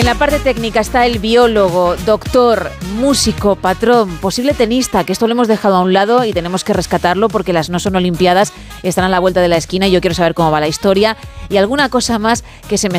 En la parte técnica está el biólogo, doctor, músico, patrón, posible tenista, que esto lo hemos dejado a un lado y tenemos que rescatarlo porque las no son olimpiadas están a la vuelta de la esquina y yo quiero saber cómo va la historia y alguna cosa más que se me